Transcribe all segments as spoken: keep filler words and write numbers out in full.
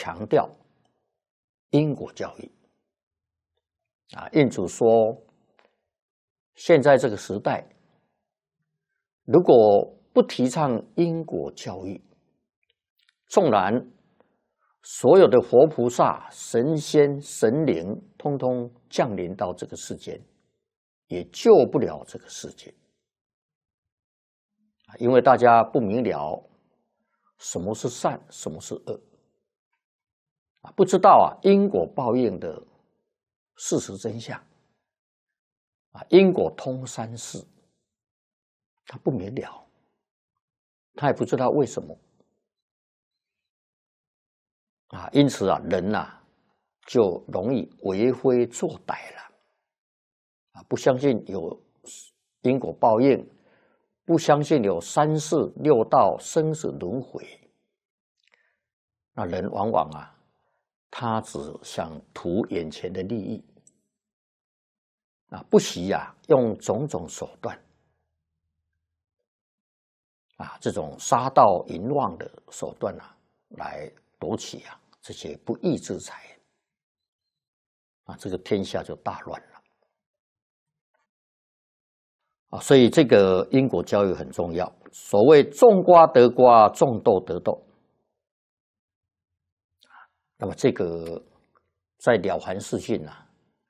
强调因果教育。啊，印主说，现在这个时代，如果不提倡因果教育，纵然所有的活菩萨、神仙、神灵通通降临到这个世间，也救不了这个世界。因为大家不明了什么是善，什么是恶，不知道啊因果报应的事实真相，啊，因果通三世，他不明了，他也不知道为什么。啊，因此啊，人呐、啊、就容易为非作歹了。啊，不相信有因果报应，不相信有三世六道生死轮回。那人往往啊，他只想图眼前的利益，啊，不惜啊用种种手段，啊，这种杀盗淫妄的手段啊，来夺取啊这些不义之财，啊，这个天下就大乱了。啊，所以这个因果教育很重要。所谓种瓜得瓜，种豆得豆。那么这个在《了凡四训》啊，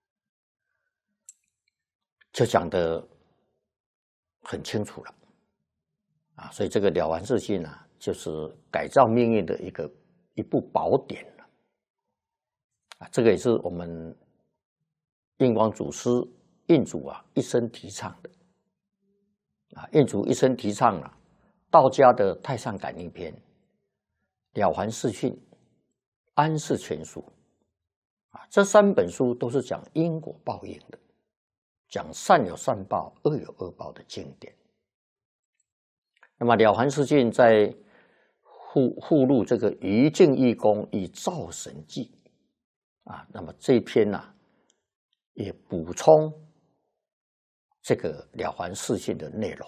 就讲得很清楚了。啊，所以这个《了凡四训》啊，就是改造命运的一个一部宝典了。啊，这个也是我们印光祖师印祖啊一生提倡的。啊，印祖一生提倡了道家的《太上感应篇》、《了凡四训》、《安世全书》啊，这三本书都是讲因果报应的，讲善有善报、恶有恶报的经典。那么《了凡四训》在附附录这个《余净义功与造神记》啊，那么这一篇呢、啊，也补充这个《了凡四训》的内容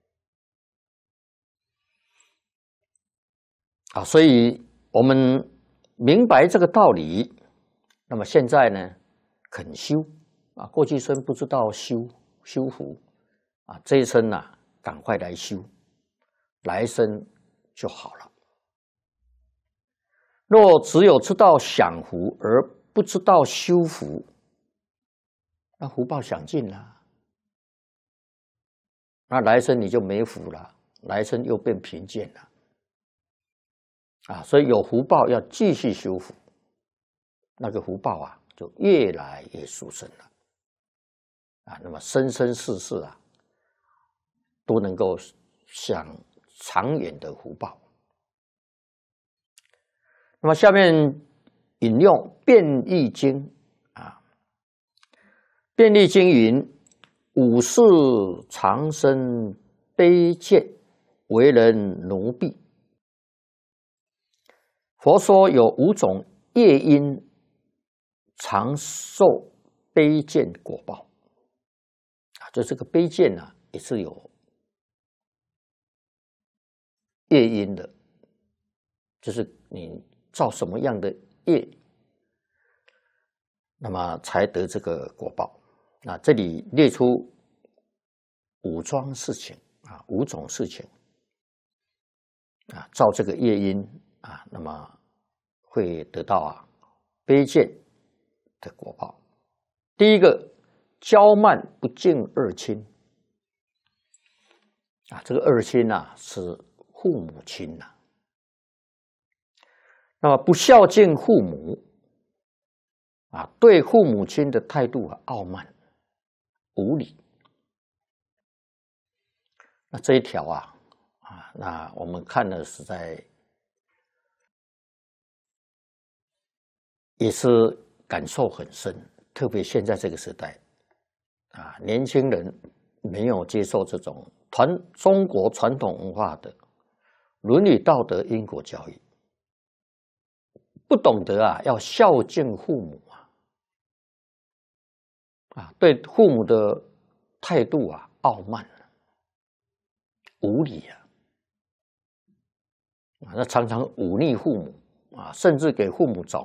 啊，所以我们明白这个道理，那么现在呢，肯修啊，过去生不知道修修福啊，这一生呢、啊，赶快来修，来生就好了。若只有知道享福而不知道修福，那福报享尽了。那来生你就没福了，来生又变贫贱了，啊！所以有福报要继续修福，那个福报啊，就越来越殊胜了，啊！那么生生世世啊，都能够享长远的福报。那么下面引用《变易经》啊，《变易经》云。五世长生卑贱，为人奴婢。佛说有五种业因长寿卑贱果报啊，就这个卑贱啊，也是有业因的，就是你造什么样的业，那么才得这个果报。那这里列出五桩事情啊，五种事情啊，造这个业因啊，那么会得到啊卑贱的果报。第一个，骄慢不敬二亲啊，这个二亲啊是父母亲呐、啊。那么不孝敬父母啊，对父母亲的态度啊傲慢。无理，那这一条啊，啊，那我们看了实在也是感受很深，特别现在这个时代，啊，年轻人没有接受这种传中国传统文化的伦理道德因果教育，不懂得啊要孝敬父母。啊，对父母的态度啊，傲慢、无理啊，啊，那常常忤逆父母， 啊，甚至给父母找